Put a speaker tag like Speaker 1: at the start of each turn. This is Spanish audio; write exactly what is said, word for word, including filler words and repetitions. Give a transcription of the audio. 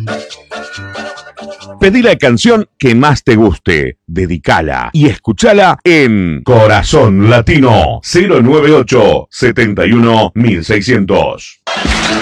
Speaker 1: Pedí la canción que más te guste, dedicala y escúchala en Corazón Latino cero nueve ocho, setenta y uno, mil seiscientos.